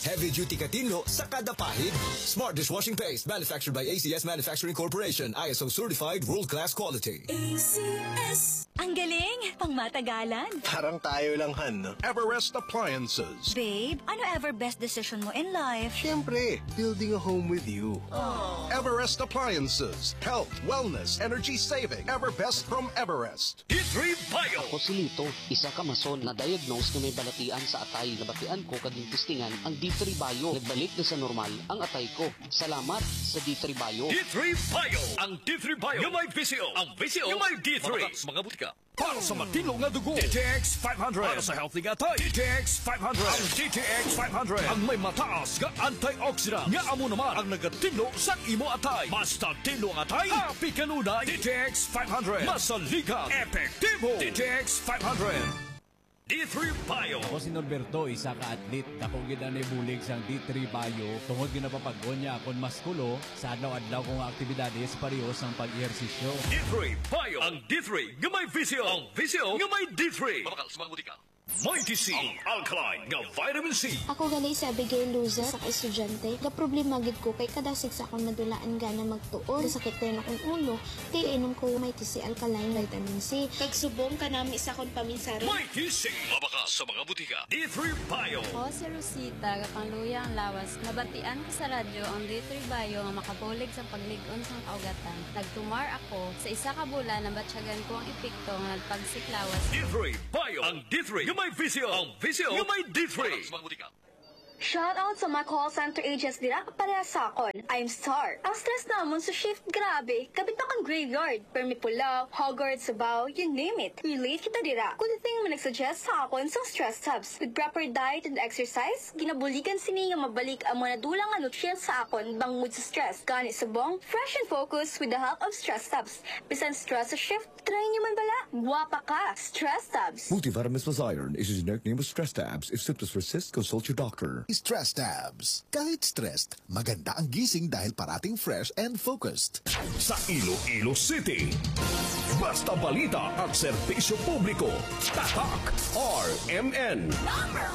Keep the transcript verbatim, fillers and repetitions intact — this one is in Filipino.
Heavy duty katinlo sa kada pahid. Smart dishwashing paste manufactured by A C S Manufacturing Corporation. I S O certified world-class quality. A C S. Ang galing! Pang matagalan. Parang tayo lang, Han, no? Everest Appliances. Babe, ano ever best decision mo in life? Siyempre, building a home with you. Aww. Everest Appliances. Health, wellness, energy saving. Ever best from Everest. D three Bio. Ako si Lito, isa ka mason na diagnose na may balatian sa atay. Nabatian ko kading testingan ang D three Bio. Nagbalik na sa normal ang atay ko. Salamat sa D three Bio. D three Bio. Ang D three Bio. Yung may visio. Ang visio. Yung may D three. Mga, mga butika. Para sa matinong na dugo, D T X five hundred. Para sa healthy atay, D T X five hundred. Ang D T X five hundred ang may mataas nga antioxidant. Nga amo naman ang nagatinlo sa imo atay. Basta tinlo ang atay, happy kanunay. D T X five hundred. Masaligan, epektibo. D T X five hundred. D three Bio. Ako si Norberto, isa ka atlet. Dako gid ani bulig sang D three Bio. Tungod ginapapag-on niya akong maskulo sa adlaw-adlaw kong aktibidades pareho sang pag-ehersisyo. D three Bio. Ang D three nga may visio. Ang visio nga may D three. Mabakal sa mga butika. Mighty C, ang alkaline nga vitamin C. Ako ganay si Abigail Luza sa estudyante. Ga problema gid ko kay kada siksa akong nadulaan gana magtuon. Sakit din akong ulo. Kay inom ko Mighty C alkaline vitamin C. Kag subong kanami sa akong paminsara. Mighty C, mabakal sa mga butika. D three Bio. Ako si Rosita, kapangluya ang lawas. Nabatian ko sa radyo ang D three Bio nga makabulig sa paglig-on sang kaugatan. Nagtumar ako sa isa ka bulan na batsyagan ko ang epekto nga nagpagsiklawas. D three Bio. Ang D three nga may visio. Ang visio nga may D three. Shout out sa mga call center agents dira para sa akon. I'm Star. Ang stress namon sa shift grabe. Kabit na kang graveyard. Permi Pulaw, Hogwarts, Sabaw, you name it. Relate kita dira. Good thing mo nagsuggest sa akon sa stress tabs. With proper diet and exercise, ginabuligan sini nga mabalik ang mga nadulang nga nutrients sa akon bangod sa stress. Gani subong, fresh and focused with the help of stress tabs. Bisan stress sa shift, try niyo man bala. Guwapa ka. Stress tabs. Multivitamins plus iron is a generic name of Stress Tabs. If symptoms persist, consult your doctor. Stress Tabs. Kahit stressed, maganda ang gising dahil parating fresh and focused. Sa Iloilo City, basta balita at serbisyo publiko. Tatak R M N.